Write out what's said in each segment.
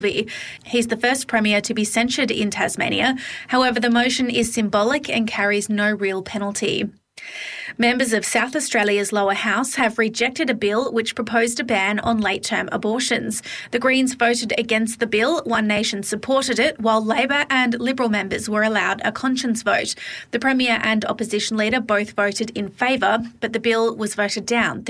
He's the first Premier to be censured in Tasmania. However, the motion is symbolic and carries no real penalty. Members of South Australia's lower house have rejected a bill which proposed a ban on late-term abortions. The Greens voted against the bill, One Nation supported it, while Labor and Liberal members were allowed a conscience vote. The Premier and Opposition Leader both voted in favour, but the bill was voted down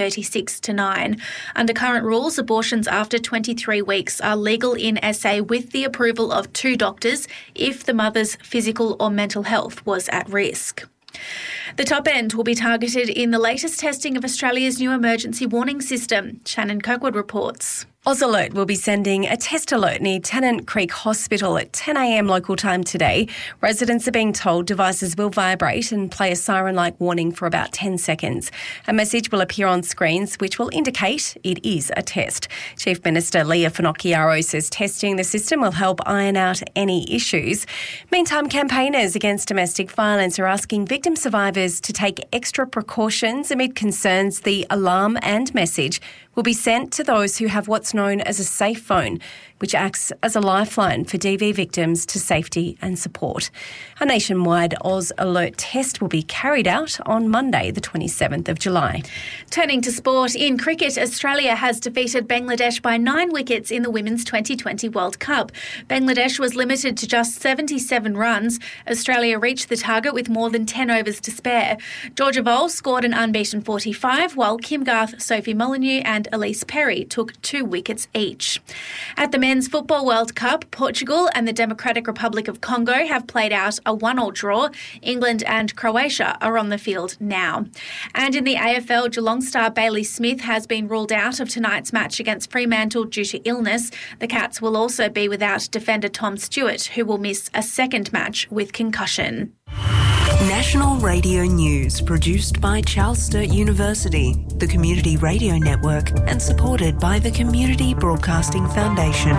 36-9. Under current rules, abortions after 23 weeks are legal in SA with the approval of 2 doctors if the mother's physical or mental health was at risk. The top end will be targeted in the latest testing of Australia's new emergency warning system. Shannon Kirkwood reports. AusAlert will be sending a test alert near Tennant Creek Hospital at 10 a.m. local time today. Residents are being told devices will vibrate and play a siren-like warning for about 10 seconds. A message will appear on screens which will indicate it is a test. Chief Minister Leah Finocchiaro says testing the system will help iron out any issues. Meantime, campaigners against domestic violence are asking victim survivors to take extra precautions amid concerns the alarm and message will be sent to those who have what's known as a safe phone, which acts as a lifeline for DV victims to safety and support. A nationwide AusAlert test will be carried out on Monday, the 27th of July. Turning to sport, in cricket, Australia has defeated Bangladesh by 9 wickets in the Women's 2020 World Cup. Bangladesh was limited to just 77 runs. Australia reached the target with more than 10 overs to spare. Georgia Voll scored an unbeaten 45, while Kim Garth, Sophie Molyneux and Elise Perry took 2 wickets each. At the Men's Football World Cup, Portugal and the Democratic Republic of Congo have played out a 1-1 draw. England and Croatia are on the field now. And in the AFL, Geelong star Bailey Smith has been ruled out of tonight's match against Fremantle due to illness. The Cats will also be without defender Tom Stewart, who will miss a second match with concussion. National Radio News, produced by Charles Sturt University, the Community Radio Network, and supported by the Community Broadcasting Foundation.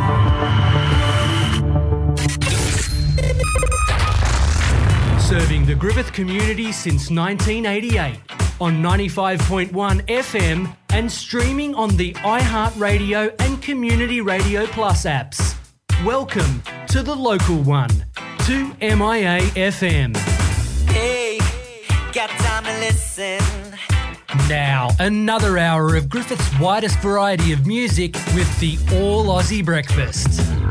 Serving the Griffith community since 1988 on 95.1 FM and streaming on the iHeartRadio and Community Radio Plus apps. Welcome to the local one, 2MIA FM. Hey, got time to listen. Now, another hour of Griffith's widest variety of music with the All Aussie Breakfast.